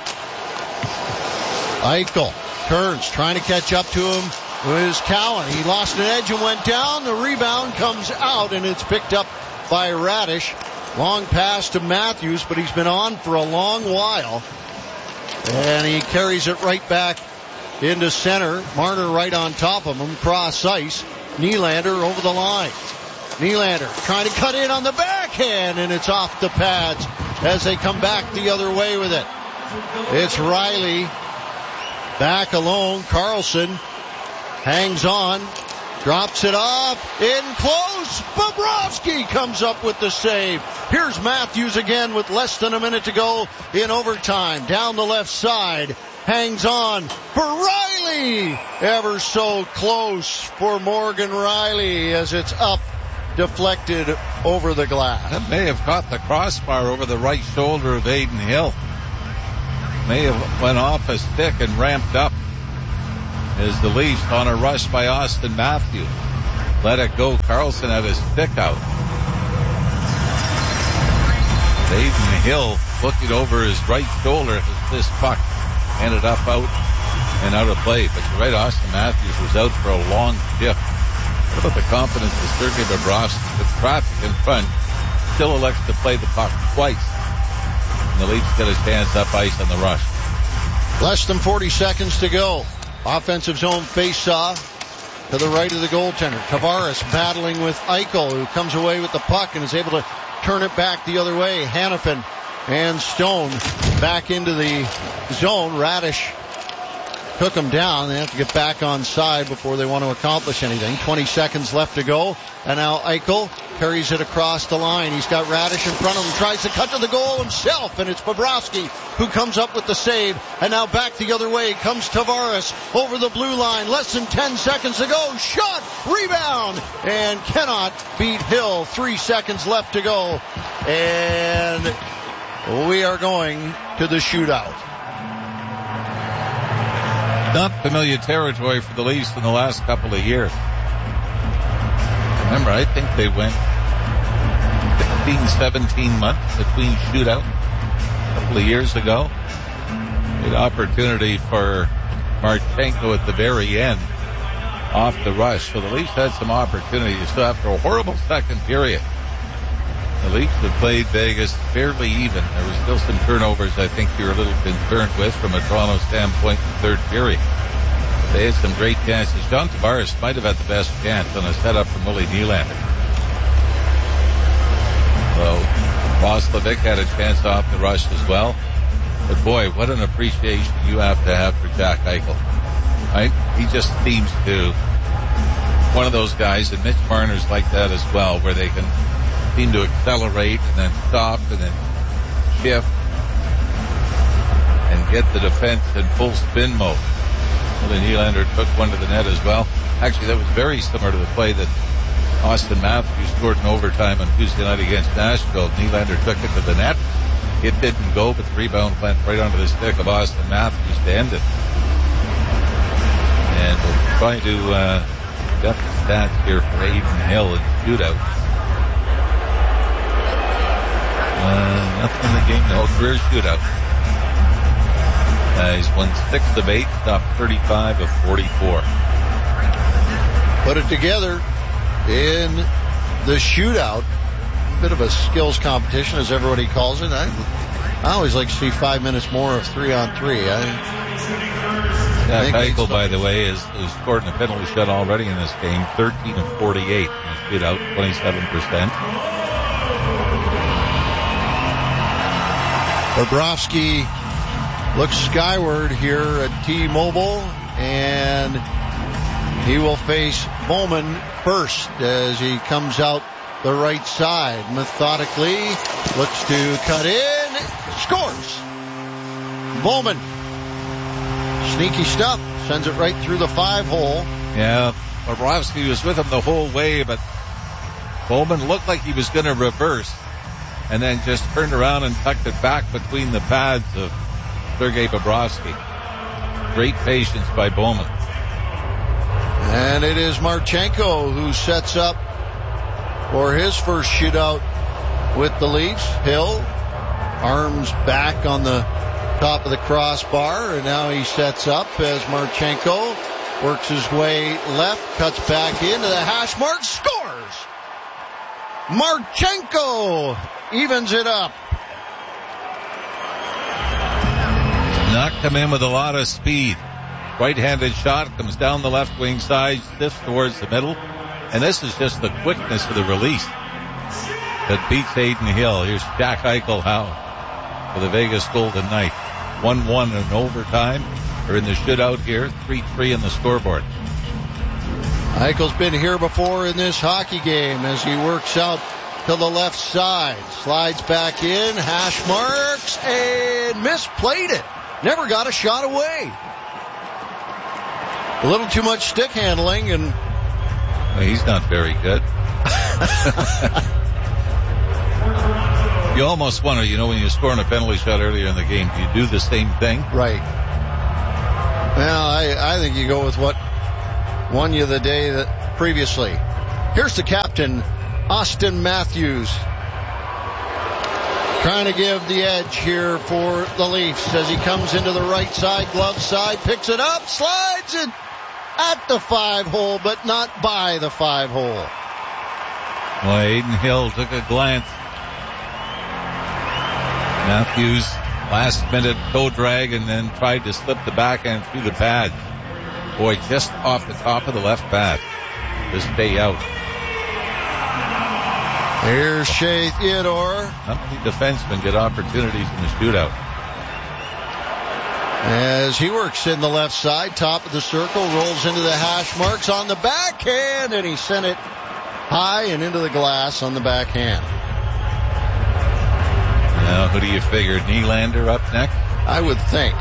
Eichel turns, trying to catch up to him. Was Cowan. He lost an edge and went down. The rebound comes out, and it's picked up by Radish. Long pass to Matthews, but he's been on for a long while. And he carries it right back into center. Marner right on top of him. Cross ice. Nylander over the line. Nylander trying to cut in on the backhand, and it's off the pads as they come back the other way with it. It's Riley back alone. Karlsson hangs on. Drops it off, in close, Bobrovsky comes up with the save. Here's Matthews again with less than a minute to go in overtime. Down the left side, hangs on for Riley. Ever so close for Morgan Riley as it's up deflected over the glass. That may have caught the crossbar over the right shoulder of Aiden Hill. May have went off a stick and ramped up as the Leafs on a rush by Austin Matthews. Let it go. Carlson had his stick out. Aiden Hill looking over his right shoulder as this puck ended up out and out of play. But you're right, Austin Matthews was out for a long shift. What about the confidence of Sergei Bobrovsky with traffic in front? Still elects to play the puck twice. And the Leafs get a chance up ice on the rush. Less than forty seconds to go. Offensive zone face-off to the right of the goaltender. Tavares battling with Eichel, who comes away with the puck and is able to turn it back the other way. Hanifin and Stone back into the zone. Radish took him down. They have to get back on side before they want to accomplish anything. twenty seconds left to go. And now Eichel carries it across the line. He's got Radish in front of him, tries to cut to the goal himself, and it's Bobrovsky who comes up with the save. And now back the other way comes Tavares over the blue line. Less than ten seconds to go. Shot, rebound, and cannot beat Hill. Three seconds left to go. And we are going to the shootout. Not familiar territory for the Leafs in the last couple of years. Remember, I think they went fifteen, seventeen months between shootout a couple of years ago. Good opportunity for Marchenko at the very end off the rush. So the Leafs had some opportunities. So after a horrible second period, the Leafs have played Vegas fairly even. There was still some turnovers I think you're a little concerned with from a Toronto standpoint in the third period. They had some great chances. John Tavares might have had the best chance on a setup from Willie Nylander. So Roslovic had a chance off the rush as well. But boy, what an appreciation you have to have for Jack Eichel. Right? He just seems to one of those guys, and Mitch Marner's like that as well, where they can seem to accelerate and then stop and then shift and get the defense in full spin mode. Well, Nylander took one to the net as well. Actually, that was very similar to the play that Austin Matthews scored in overtime on Tuesday night against Nashville. Nylander took it to the net. It didn't go, but the rebound went right onto the stick of Austin Matthews to end it. And we'll try to uh, get the stats here for Aiden Hill in the shootout. Uh, nothing in the game, no career shootout. Uh, he's won six of eight, top thirty-five of forty-four. Put it together in the shootout. Bit of a skills competition, as everybody calls it. I, I always like to see five minutes more of three on three. I, yeah, Eichel, by the way, is, is scored in a penalty shot already in this game. thirteen of forty-eight in the shootout, twenty-seven percent. Bobrovsky looks skyward here at T-Mobile, and he will face Bowman first as he comes out the right side. Methodically looks to cut in, scores. Bowman, sneaky stuff, sends it right through the five hole. Yeah, Bobrovsky was with him the whole way, but Bowman looked like he was going to reverse and then just turned around and tucked it back between the pads of Sergei Bobrovsky. Great patience by Bowman. And it is Marchenko who sets up for his first shootout with the Leafs. Hill, arms back on the top of the crossbar, and now he sets up as Marchenko works his way left, cuts back into the hash mark, scores! Marchenko evens it up. Knocked him in with a lot of speed. Right-handed shot comes down the left wing side, stiffs towards the middle. And this is just the quickness of the release that beats Aiden Hill. Here's Jack Eichel how for the Vegas Golden Knights. one one in overtime. Or in the shootout here. three three in the scoreboard. Eichel's been here before in this hockey game as he works out to the left side. Slides back in, hash marks, and misplayed it. Never got a shot away. A little too much stick handling, and well, he's not very good. You almost wonder, you know, when you score on a penalty shot earlier in the game, do you do the same thing? Right. Well, I, I think you go with what won you the day that previously. Here's the captain, Austin Matthews, trying to give the edge here for the Leafs as he comes into the right side, glove side, picks it up, slides it at the five hole, but not by the five hole. Well, Aiden Hill took a glance. Matthews, last minute toe drag, and then tried to slip the backhand through the pad. Boy, just off the top of the left pad. Just stay out. Here's Shea Theodore. Not many defensemen get opportunities in the shootout. As he works in the left side, top of the circle, rolls into the hash marks on the backhand, and he sent it high and into the glass on the backhand. Now, who do you figure? Nylander up next? I would think.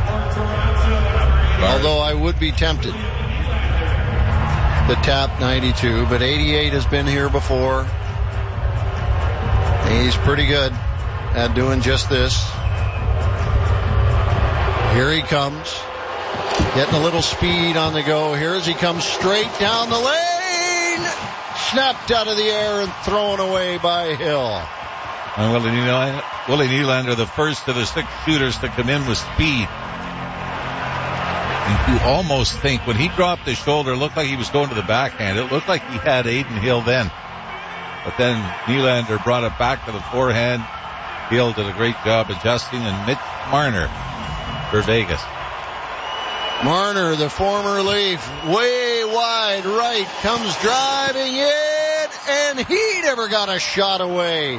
Bart. Although I would be tempted to tap ninety-two, but eighty-eight has been here before. He's pretty good at doing just this. Here he comes. Getting a little speed on the go here as he comes straight down the lane. Snapped out of the air and thrown away by Hill. And Willie Nylander, Willie Nylander, the first of the six shooters to come in with speed. And you almost think when he dropped his shoulder, it looked like he was going to the backhand. It looked like he had Aiden Hill then. But then Nylander brought it back to the forehand. Hill did a great job adjusting, and Mitch Marner for Vegas. Marner, the former Leaf, way wide right, comes driving in, and he never got a shot away.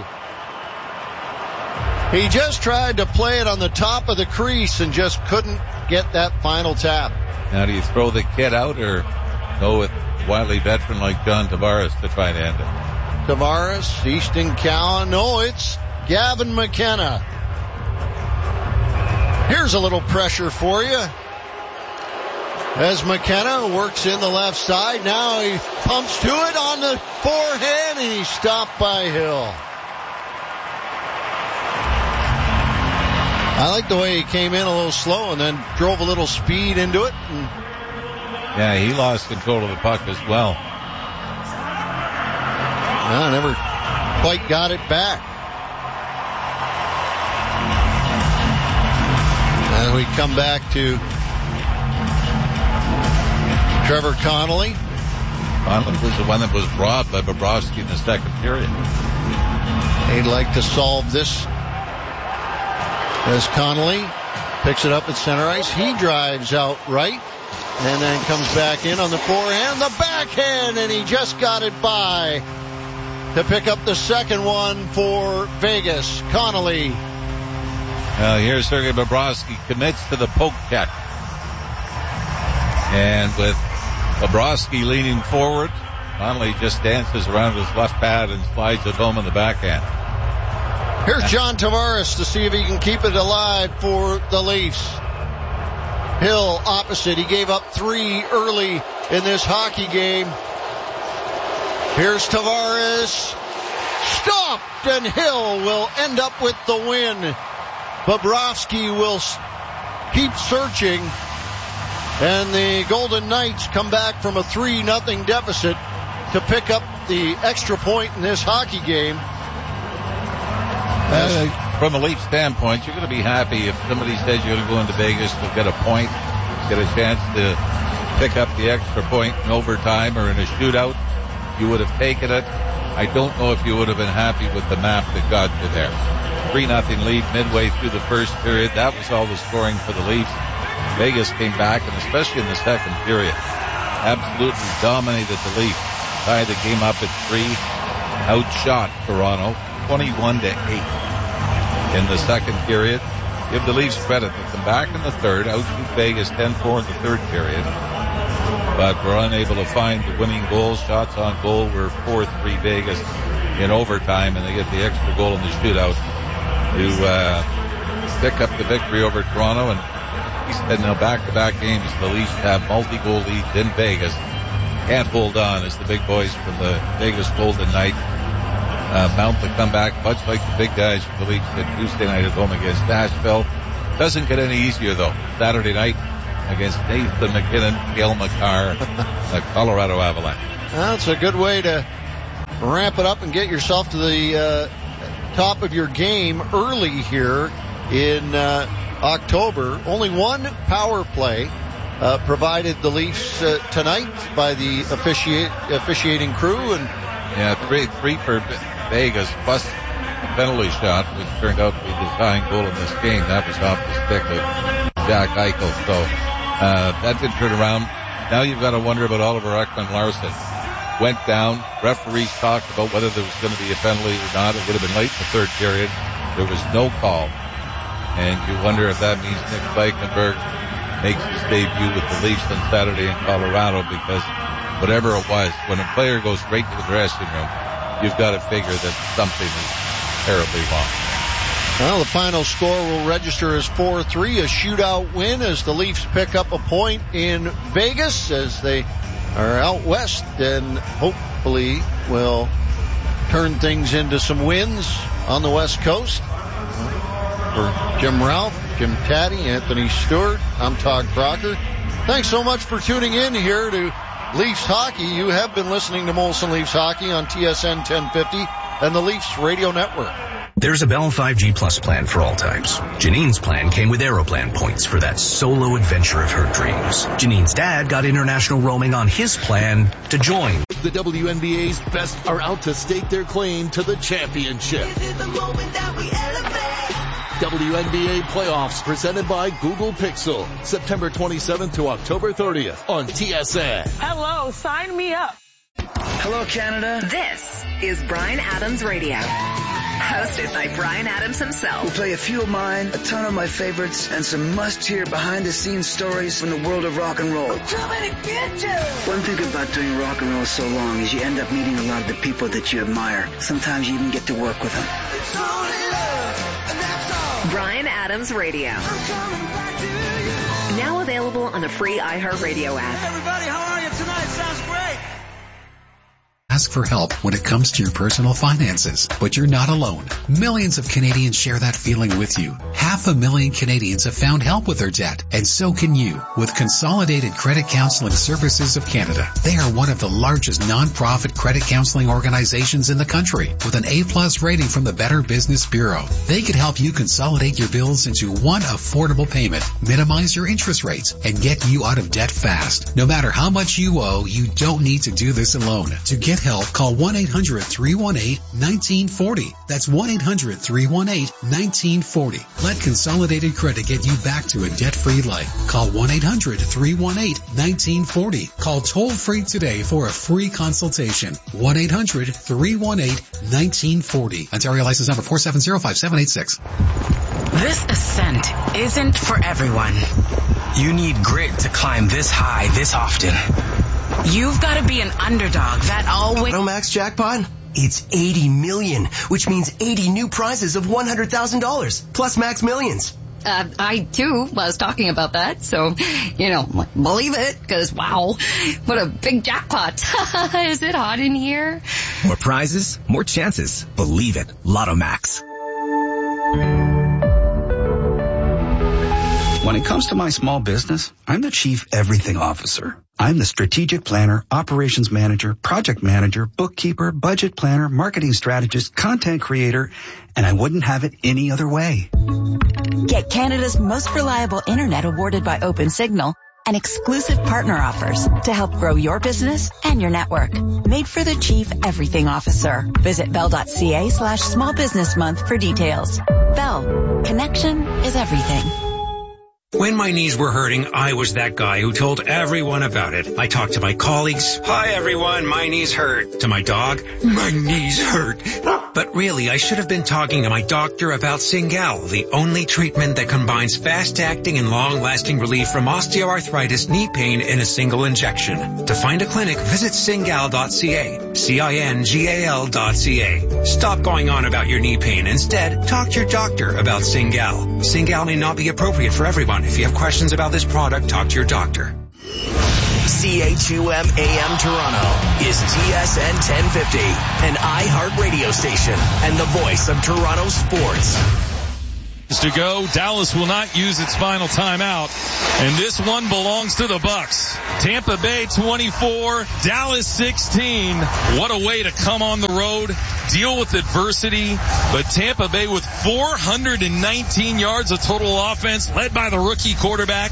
He just tried to play it on the top of the crease and just couldn't get that final tap. Now, do you throw the kid out or go with wily veteran like John Tavares to try to end it? Tavares, Easton Cowan. No, it's Gavin McKenna. Here's a little pressure for you. As McKenna works in the left side. Now he pumps to it on the forehand, and he's stopped by Hill. I like the way he came in a little slow and then drove a little speed into it. And yeah, he lost control of the puck as well. I never quite got it back. And we come back to Trevor Connolly. Connolly was the one that was robbed by Bobrovsky in the second period. He'd like to solve this. As Connolly picks it up at center ice, he drives out right and then comes back in on the forehand, the backhand, and he just got it by to pick up the second one for Vegas. Connolly. Uh, here's Sergei Bobrovsky commits to the poke check. And with Bobrovsky leaning forward, Connolly just dances around his left pad and slides it home in the backhand. Here's John Tavares to see if he can keep it alive for the Leafs. Hill opposite. He gave up three early in this hockey game. Here's Tavares. Stopped, and Hill will end up with the win. Bobrovsky will keep searching, and the Golden Knights come back from a three nothing deficit to pick up the extra point in this hockey game. Uh, from a Leaf standpoint, you're going to be happy if somebody says you're going to go into Vegas to get a point, get a chance to pick up the extra point in overtime or in a shootout. You would have taken it. I don't know if you would have been happy with the map that got you there. three nothing lead midway through the first period. That was all the scoring for the Leafs. Vegas came back, and especially in the second period, absolutely dominated the Leafs. Tied the game up at three. Outshot Toronto twenty-one to eight in the second period. Give the Leafs credit. They come back in the third, outshoot Vegas ten four in the third period, but were unable to find the winning goals. Shots on goal were four three Vegas in overtime, and they get the extra goal in the shootout to uh, pick up the victory over Toronto. And he said, now back-to-back games, the Leafs have multi-goal leads in Vegas, can't hold on as the big boys from the Vegas Golden Knight uh, mount the comeback, much like the big guys from the Leafs did Tuesday night at home against Nashville. Doesn't get any easier, though. Saturday night against Nathan McKinnon, Cale Makar, the Colorado Avalanche. Well, it's a good way to ramp it up and get yourself to the uh, top of your game early here in uh, October. Only one power play uh, provided the Leafs uh, tonight by the officiate, officiating crew. And yeah, three, three for Vegas plus a penalty shot, which turned out to be the tying goal in this game. That was off the stick of Jack Eichel. So uh, that did turn around. Now you've got to wonder about Oliver Ekman-Larsson. Went down. Referees talked about whether there was going to be a penalty or not. It would have been late in the third period. There was no call. And you wonder if that means Nick Eichenberg makes his debut with the Leafs on Saturday in Colorado, because whatever it was, when a player goes straight to the dressing room, you've got to figure that something is terribly wrong. Well, the final score will register as four three, a shootout win as the Leafs pick up a point in Vegas as they are out west and hopefully will turn things into some wins on the West Coast. For Jim Ralph, Jim Taddy, Anthony Stewart, I'm Todd Crocker. Thanks so much for tuning in here to Leafs Hockey. You have been listening to Molson Leafs Hockey on T S N ten fifty and the Leafs Radio Network. There's a Bell five G Plus plan for all types. Janine's plan came with Aeroplan points for that solo adventure of her dreams. Janine's dad got international roaming on his plan to join. The W N B A's best are out to stake their claim to the championship. W N B A Playoffs presented by Google Pixel. September twenty-seventh to October thirtieth on T S N. Hello, sign me up. Hello, Canada. This is Bryan Adams Radio. Hosted by Bryan Adams himself. We'll play a few of mine, a ton of my favorites, and some must-hear behind-the-scenes stories from the world of rock and roll. I'm coming to get you! One thing about doing rock and roll so long is you end up meeting a lot of the people that you admire. Sometimes you even get to work with them. It's only love, and that's all. Bryan Adams Radio. Now available on the free iHeartRadio app. Hey everybody, how are you tonight? Sounds great. Ask for help when it comes to your personal finances, but you're not alone. Millions of Canadians share that feeling with you. Half a million Canadians have found help with their debt, and so can you with Consolidated Credit Counseling Services of Canada. They are one of the largest non-profit credit counseling organizations in the country with an A-plus rating from the Better Business Bureau. They could help you consolidate your bills into one affordable payment, minimize your interest rates, and get you out of debt fast. No matter how much you owe, you don't need to do this alone. To get help, call one eight hundred three one eight one nine four zero. That's one eight hundred three one eight one nine four zero. Let Consolidated Credit get you back to a debt-free life. Call one eight hundred three one eight one nine four zero. Call toll-free today for a free consultation. one eight hundred three one eight one nine four zero. Ontario license number four seven zero five seven eight six. This ascent isn't for everyone. You need grit to climb this high this often. You've got to be an underdog that always... No max jackpot? It's eighty million, which means eighty new prizes of one hundred thousand dollars, plus max millions. Uh, I, too, was talking about that, so, you know, believe it, because, wow, what a big jackpot. Is it hot in here? More prizes, more chances. Believe it. Lotto Max. When it comes to my small business, I'm the Chief Everything Officer. I'm the strategic planner, operations manager, project manager, bookkeeper, budget planner, marketing strategist, content creator, and I wouldn't have it any other way. Get Canada's most reliable internet awarded by OpenSignal and exclusive partner offers to help grow your business and your network. Made for the Chief Everything Officer. Visit bell.ca slash small business month for details. Bell. Connection is everything. When my knees were hurting, I was that guy who told everyone about it. I talked to my colleagues. Hi, everyone. My knees hurt. To my dog. My knees hurt. But really, I should have been talking to my doctor about Cingal, the only treatment that combines fast-acting and long-lasting relief from osteoarthritis knee pain in a single injection. To find a clinic, visit cingal dot c a. C I N G A L dot C A. Stop going on about your knee pain. Instead, talk to your doctor about Cingal. Cingal may not be appropriate for everyone. If you have questions about this product, talk to your doctor. C H U M A M Toronto is T S N ten fifty, an iHeart radio station and the voice of Toronto sports. To go, Dallas will not use its final timeout, and this one belongs to the Bucks. Tampa Bay twenty-four, Dallas sixteen. What a way to come on the road, deal with adversity, but Tampa Bay with four hundred nineteen yards of total offense, led by the rookie quarterback.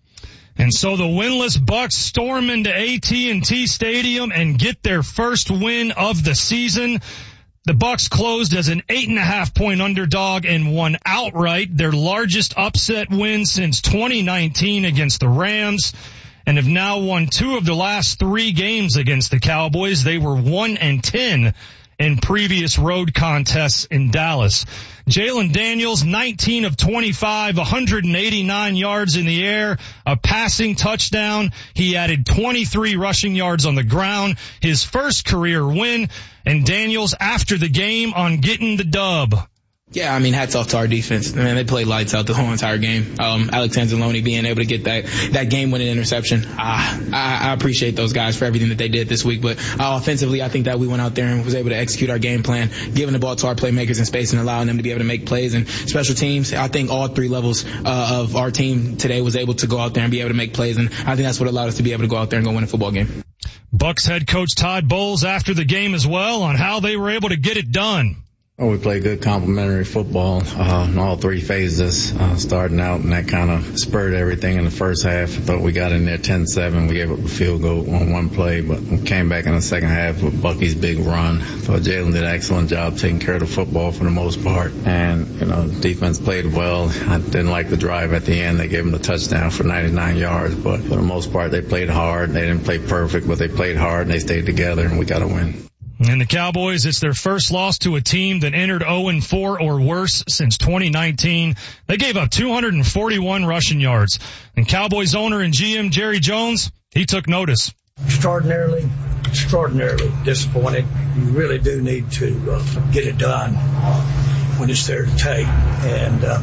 And so the winless Bucks storm into A T and T Stadium and get their first win of the season. The Bucks closed as an eight and a half point underdog and won outright, their largest upset win since twenty nineteen against the Rams, and have now won two of the last three games against the Cowboys. They were one and ten in previous road contests in Dallas. Jalen Daniels, nineteen of twenty-five, one hundred eighty-nine yards in the air, a passing touchdown. He added twenty-three rushing yards on the ground, his first career win. And Daniels, after the game, on getting the dub. Yeah, I mean, hats off to our defense. Man, they played lights out the whole entire game. Um, Alex Anzalone being able to get that, that game-winning interception. Uh, I, I appreciate those guys for everything that they did this week. But uh, offensively, I think that we went out there and was able to execute our game plan, giving the ball to our playmakers in space and allowing them to be able to make plays. And special teams, I think all three levels uh, of our team today was able to go out there and be able to make plays. And I think that's what allowed us to be able to go out there and go win a football game. Bucks head coach Todd Bowles after the game as well on how they were able to get it done. Oh, we played good complementary football uh, in all three phases, uh, starting out, and that kind of spurred everything in the first half. I thought we got in there ten seven. We gave up a field goal on one play, but we came back in the second half with Bucky's big run. I thought Jalen did an excellent job taking care of the football for the most part, and, you know, defense played well. I didn't like the drive at the end. They gave them the touchdown for ninety-nine yards, but for the most part, they played hard. They didn't play perfect, but they played hard, and they stayed together, and we got a win. And the Cowboys, it's their first loss to a team that entered oh and four or worse since twenty nineteen. They gave up two hundred forty-one rushing yards. And Cowboys owner and G M Jerry Jones, he took notice. Extraordinarily, extraordinarily disappointed. You really do need to uh, get it done when it's there to take. And uh,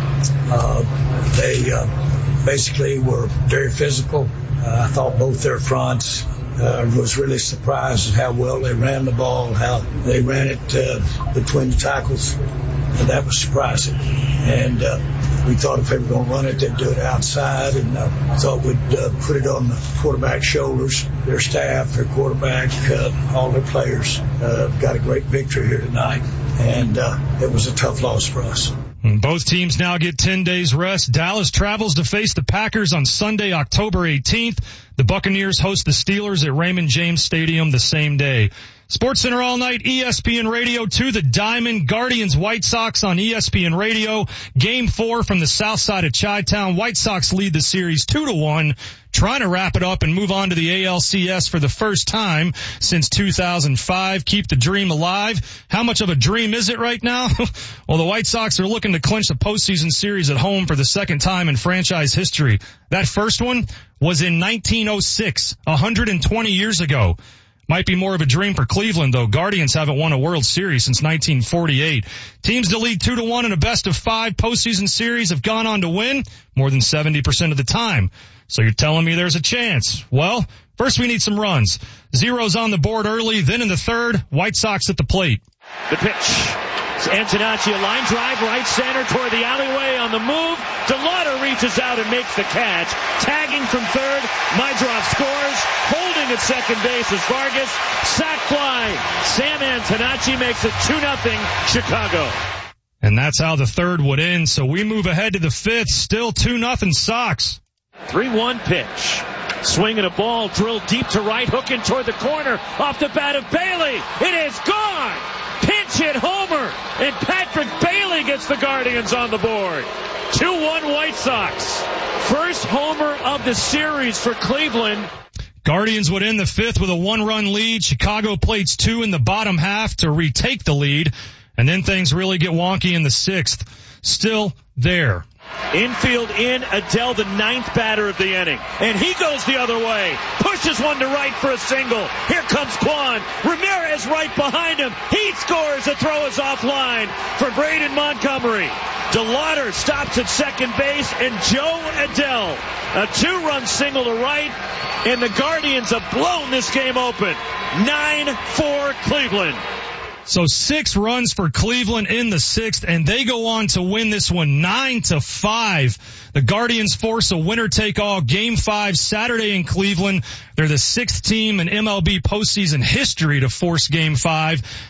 uh, they uh, basically were very physical. Uh, I thought both their fronts. I uh, was really surprised at how well they ran the ball, how they ran it uh, between the tackles. And that was surprising. And uh, we thought if they were going to run it, they'd do it outside. And uh, thought we'd uh, put it on the quarterback's shoulders. Their staff, their quarterback, uh, all their players uh, got a great victory here tonight. And uh, it was a tough loss for us. Both teams now get ten days rest. Dallas travels to face the Packers on Sunday, October eighteenth. The Buccaneers host the Steelers at Raymond James Stadium the same day. SportsCenter all night, E S P N Radio two, the Diamond, Guardians, White Sox on E S P N Radio. Game four from the south side of Chi-Town. White Sox lead the series two to one. Trying to wrap it up and move on to the A L C S for the first time since two thousand five. Keep the dream alive. How much of a dream is it right now? Well, the White Sox are looking to clinch the postseason series at home for the second time in franchise history. That first one was in nineteen oh six, one hundred twenty years ago. Might be more of a dream for Cleveland, though. Guardians haven't won a World Series since nineteen forty-eight. Teams to lead two to one in a best of five postseason series have gone on to win more than seventy percent of the time. So you're telling me there's a chance. Well, first we need some runs. Zeros on the board early, then in the third, White Sox at the plate. The pitch. Antonacci, a line drive, right center toward the alleyway on the move. DeLauder reaches out and makes the catch. Tagging from third, Mydrov scores. Holding at second base is Vargas. Sac fly. Sam Antonacci makes it two nothing Chicago. And that's how the third would end. So we move ahead to the fifth. Still two nothing Sox. three one pitch. Swinging a ball drilled deep to right, hooking toward the corner. Off the bat of Bailey. It is gone. Pinch hit homer, and Patrick Bailey gets the Guardians on the board. two one White Sox. First homer of the series for Cleveland. Guardians would end the fifth with a one-run lead. Chicago plates two in the bottom half to retake the lead, and then things really get wonky in the sixth. Still there. Infield in, Adell, the ninth batter of the inning. And he goes the other way. Pushes one to right for a single. Here comes Kwan. Ramirez right behind him. He scores. The throw is offline for Braden Montgomery. DeLauder stops at second base, and Joe Adell, a two-run single to right, and the Guardians have blown this game open. nine four Cleveland. So six runs for Cleveland in the sixth, and they go on to win this one nine to five. The Guardians force a winner-take-all game five Saturday in Cleveland. They're the sixth team in M L B postseason history to force game five.